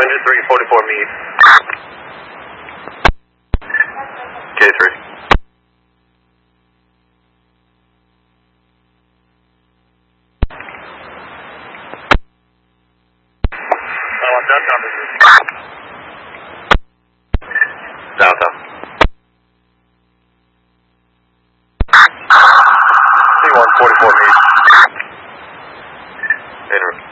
engine 344 meet. K3. Downtown. C144 meet. En route.